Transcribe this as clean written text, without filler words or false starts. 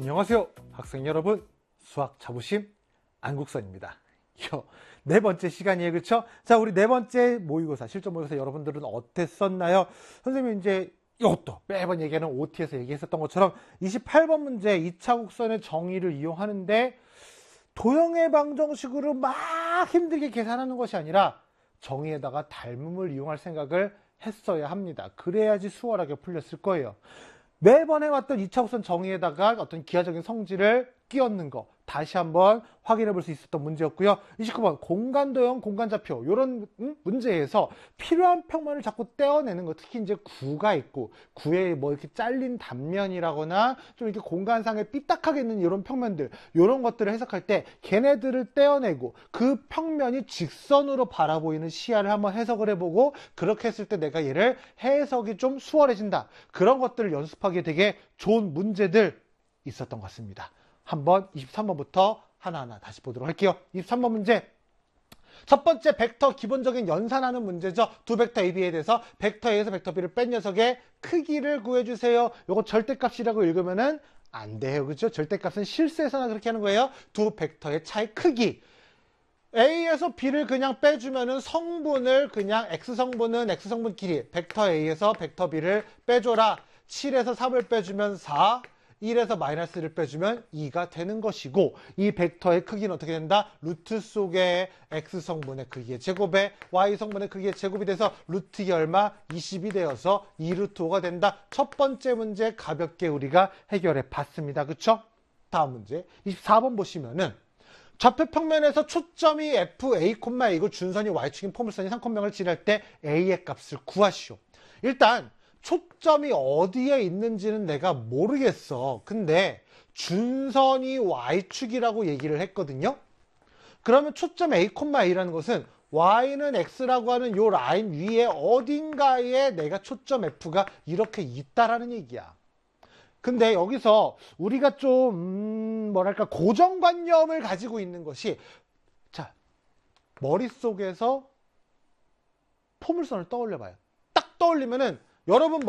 안녕하세요 학생 여러분, 수학 자부심 안국선입니다. 네 번째 시간이에요, 그쵸? 자, 우리 네 번째 모의고사, 실전 모의고사 여러분들은 어땠었나요? 선생님이 이제 이것도 매번 얘기하는 OT에서 얘기했었던 것처럼 28번 문제 2차 곡선의 정의를 이용하는데 도형의 방정식으로 막 힘들게 계산하는 것이 아니라 정의에다가 닮음을 이용할 생각을 했어야 합니다. 그래야지 수월하게 풀렸을 거예요. 매번 해왔던 2차 곡선 정의에다가 어떤 기하적인 성질을 끼얹는 거 다시 한번 확인해 볼 수 있었던 문제였고요. 29번 공간도형 공간좌표 이런 문제에서 필요한 평면을 자꾸 떼어내는 거, 특히 이제 구가 있고 구에 뭐 이렇게 잘린 단면이라거나 좀 이렇게 공간상에 삐딱하게 있는 이런 평면들, 이런 것들을 해석할 때 걔네들을 떼어내고 그 평면이 직선으로 바라보이는 시야를 한번 해석을 해보고, 그렇게 했을 때 내가 얘를 해석이 좀 수월해진다, 그런 것들을 연습하기에 되게 좋은 문제들 있었던 것 같습니다. 한번 23번부터 하나하나 다시 보도록 할게요. 23번 문제. 첫 번째 벡터 기본적인 연산하는 문제죠. 두 벡터 AB에 대해서 벡터 A에서 벡터 B를 뺀 녀석의 크기를 구해주세요. 요거 절대값이라고 읽으면은 안 돼요. 그죠? 절대값은 실수해서나 그렇게 하는 거예요. 두 벡터의 차이 크기. A에서 B를 그냥 빼주면은 성분을 그냥 X성분은 X성분 길이, 벡터 A에서 벡터 B를 빼줘라. 7에서 3을 빼주면 4, 1에서 마이너스를 빼주면 2가 되는 것이고, 이 벡터의 크기는 어떻게 된다? 루트 속의 X성분의 크기의 제곱에 Y성분의 크기의 제곱이 돼서 루트 2 얼마? 20이 되어서 2루트 5가 된다. 첫 번째 문제 가볍게 우리가 해결해 봤습니다. 그쵸? 다음 문제 24번 보시면은 좌표평면에서 초점이 F, A, A고 준선이 Y축인 포물선이 상콤명을 지날 때 A의 값을 구하시오. 일단 초점이 어디에 있는지는 내가 모르겠어. 근데 준선이 Y축이라고 얘기를 했거든요. 그러면 초점 A, A라는 것은 Y는 X라고 하는 요 라인 위에 어딘가에 내가 초점 F가 이렇게 있다라는 얘기야. 근데 여기서 우리가 좀 뭐랄까 고정관념을 가지고 있는 것이, 자, 머릿속에서 포물선을 떠올려 봐요. 딱 떠올리면은 여러분